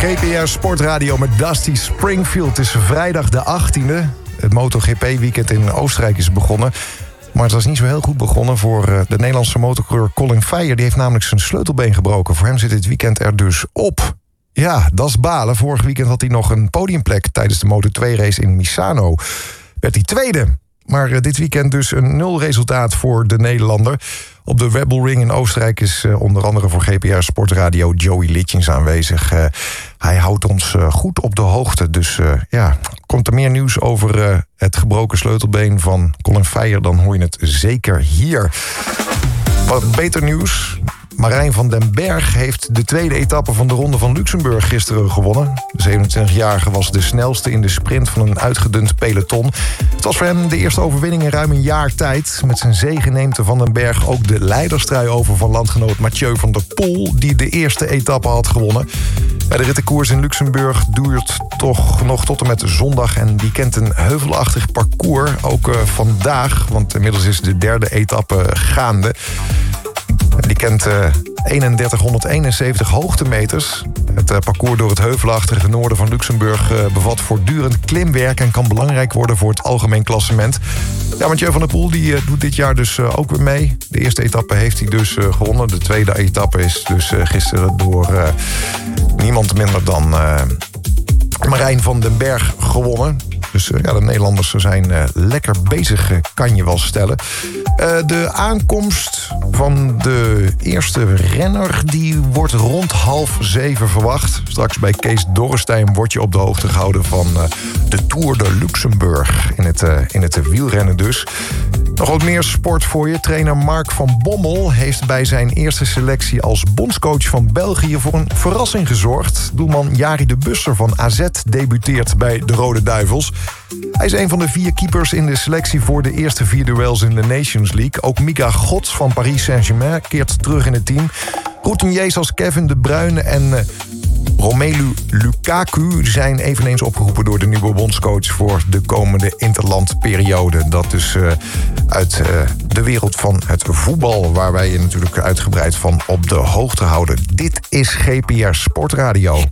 GPR Sportradio met Dusty Springfield. Het is vrijdag de 18e. Het MotoGP-weekend in Oostenrijk is begonnen. Maar het was niet zo heel goed begonnen voor de Nederlandse motorcoureur Colin Feyer. Die heeft namelijk zijn sleutelbeen gebroken. Voor hem zit dit weekend er dus op. Ja, dat is balen. Vorig weekend had hij nog een podiumplek tijdens de Moto2-race in Misano. Werd hij tweede. Maar dit weekend dus een 0 resultaat voor de Nederlander. Op de Rebel Ring in Oostenrijk is onder andere voor GPR Sportradio Joey Litjens aanwezig. Hij houdt ons goed op de hoogte. Dus komt er meer nieuws over het gebroken sleutelbeen van Colin Feyer, dan hoor je het zeker hier. Wat beter nieuws. Marijn van den Berg heeft de tweede etappe van de Ronde van Luxemburg gisteren gewonnen. De 27-jarige was de snelste in de sprint van een uitgedund peloton. Het was voor hem de eerste overwinning in ruim een jaar tijd. Met zijn zege neemt Van den Berg ook de leiderstrui over van landgenoot Mathieu van der Poel, die de eerste etappe had gewonnen. Bij de rittenkoers in Luxemburg duurt toch nog tot en met zondag en die kent een heuvelachtig parcours. Ook vandaag, want inmiddels is de derde etappe gaande. Die kent 3171 hoogtemeters. Het parcours door het heuvelachtige noorden van Luxemburg bevat voortdurend klimwerk en kan belangrijk worden voor het algemeen klassement. Ja, Mathieu van der Poel die doet dit jaar dus ook weer mee. De eerste etappe heeft hij dus gewonnen. De tweede etappe is dus gisteren door niemand minder dan Marijn van den Berg gewonnen. Dus de Nederlanders zijn lekker bezig, kan je wel stellen. De aankomst van de eerste renner die wordt rond 6:30 verwacht. Straks bij Kees Dorrestein word je op de hoogte gehouden van de Tour de Luxemburg. In het wielrennen dus. Nog wat meer sport voor je. Trainer Mark van Bommel heeft bij zijn eerste selectie als bondscoach van België voor een verrassing gezorgd. Doelman Jari de Busser van AZ debuteert bij de Rode Duivels. Hij is een van de 4 keepers in de selectie voor de eerste 4 duels in de Nations League. Ook Mika Gods van Paris Saint-Germain keert terug in het team. Routiniers als Kevin De Bruyne en Romelu Lukaku zijn eveneens opgeroepen door de nieuwe bondscoach voor de komende interlandperiode. Dat dus uit de wereld van het voetbal, waar wij je natuurlijk uitgebreid van op de hoogte houden. Dit is GPR Sportradio.